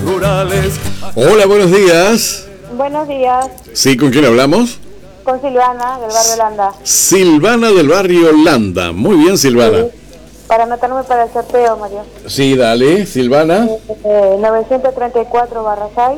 rurales. Hola, buenos días. Buenos días, Sí, ¿con quién hablamos? con Silvana, del barrio Landa. Silvana del barrio Landa. Muy bien, Silvana. Sí, para anotarme para el sorteo, Mario. Sí, dale, Silvana. 934/6.